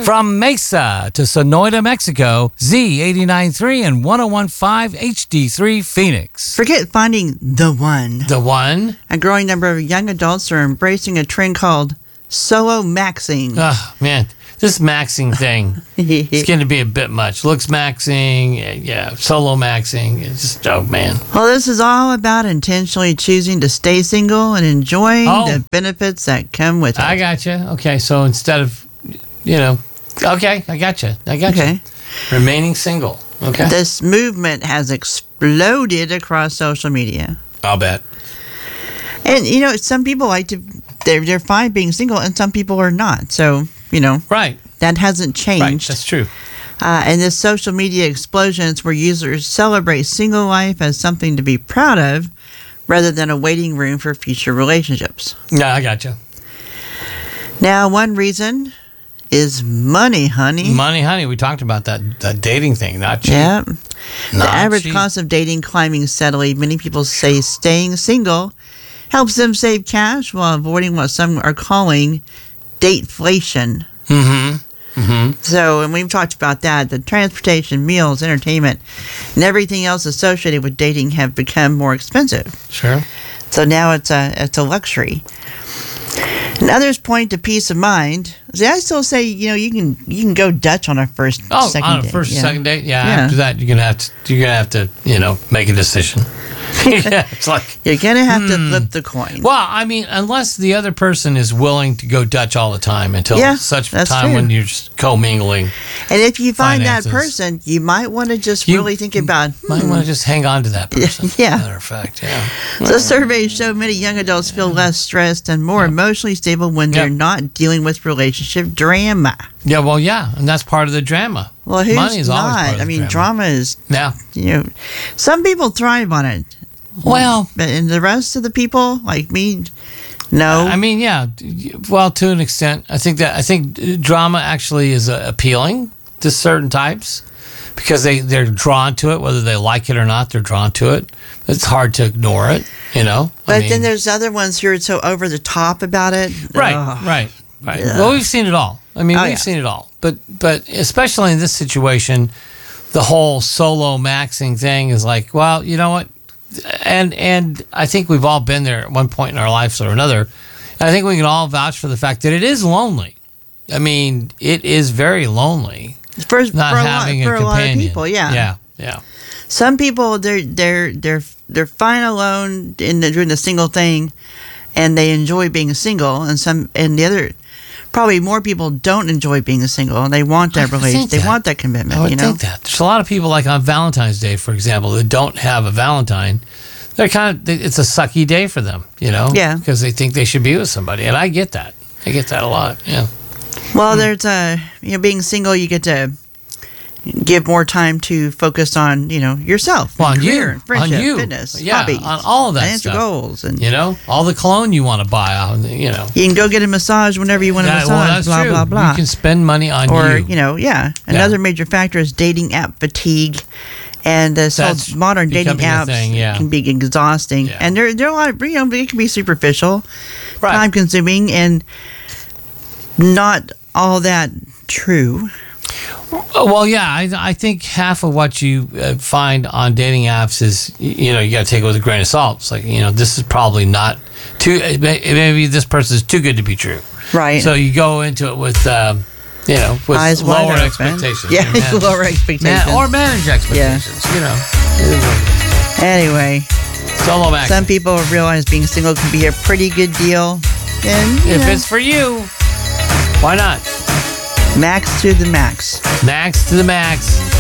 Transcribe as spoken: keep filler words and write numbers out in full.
From Mesa to Sonoyta, Mexico, Z eighty-nine point three and one oh one point five H D three Phoenix. Forget finding the one. The one? A growing number of young adults are embracing a trend called solo maxing. Oh, man. This maxing thing is going to be a bit much. Looks maxing, yeah, solo maxing. It's just, oh, man. Well, this is all about intentionally choosing to stay single and enjoying Oh. the benefits that come with it. I got you. Okay, so instead of, you know, okay, I got you. I got Okay. you. Remaining single. Okay. This movement has exploded across social media. I'll bet. And, you know, some people like to, they're, they're fine being single, and some people are not. So, you know, Right. that hasn't changed. Right. That's true. Uh, and this social media explosion is where users celebrate single life as something to be proud of rather than a waiting room for future relationships. Yeah, I got you. Now, one reason is money, honey. Money, honey. We talked about that, that dating thing. Not cheap. Yeah. The Not average cheap. cost of dating climbing steadily. Many people say staying single helps them save cash while avoiding what some are calling dateflation. Mm-hmm. Mm-hmm. So, and we've talked about that, the transportation, meals, entertainment, and everything else associated with dating have become more expensive. Sure. So now it's a it's a luxury. And others point to peace of mind. See, I still say, you know, you can you can go Dutch on a first Oh, second on a date. first yeah. or second date? Yeah, Yeah. After that, you're gonna have to. You're gonna have to. You know, make a decision. Yeah, it's like. You're gonna have to Hmm. flip the coin. Well, I mean, unless the other person is willing to go Dutch all the time until Yeah, such that's time true. when you're just commingling. And if you find Finances. that person, you might want to just You really think about. Might hmm. want to just hang on to that person. Yeah. Matter of fact, yeah. So surveys show many young adults feel less stressed and more emotionally stable when they're Yep. not dealing with relationship drama. Yeah, well, yeah, and that's part of the drama. Well, who's Money is always part not? of I the mean, drama. drama is, Yeah. you know, some people thrive on it. Well, But and the rest of the people, like me, no. I mean, yeah. d- Well, to an extent, I think that I think drama actually is uh, appealing to certain types because they they're drawn to it, whether they like it or not. They're drawn to it. It's hard to ignore it, you know. I but mean, then there's other ones who are so over the top about it. right, Ugh. right, right. Yeah. Well, we've seen it all. I mean, Oh, we've yeah. seen it all. But but especially in this situation, the whole solo maxing thing is like, well, you know what? And and I think we've all been there at one point in our lives or another. I think we can all vouch for the fact that it is lonely. I mean, it is very lonely For, not for, a, lot, having for a a lot of companion. people, yeah. yeah, yeah. Some people they're they're they're they're fine alone in the, doing the single thing, and they enjoy being single. And some and the other, probably more people don't enjoy being single, and they want that I would relationship. think They that. want that commitment. I would you know. think that. There's a lot of people, like on Valentine's Day, for example, that don't have a Valentine. They're kind of, they- it's a sucky day for them, you know? Yeah. Because they think they should be with somebody. And I get that. I get that a lot, yeah. Well, there's a you know being single, you get to give more time to focus on you know yourself, Well, and on you. career, friendship, On you. fitness, Yeah, hobbies, on all of that financial stuff. goals, and You know? All the cologne you want to buy, uh, you know. you can go get a massage whenever you want a Yeah, massage. well, that's blah true. blah blah. You can spend money on or you. you know, yeah. Another major factor is dating app fatigue, and this whole That's modern dating becoming a apps thing, yeah. can be exhausting, Yeah. and they're they're a lot of, you know it can be superficial, Right. time consuming, and not all that true. Oh, well, yeah, I, I think half of what you uh, find on dating apps is, y- you know, you got to take it with a grain of salt. It's like, you know, this is probably not too, it may- maybe this person is too good to be true. Right. So you go into it with, um, you know, with Eyes wide lower open. expectations. Yeah, You manage- lower expectations. Man, or manage expectations, you know. Anyway, Solo max. some people realize being single can be a pretty good deal, and you If know, it's for you, why not? max to the max. Max to the max.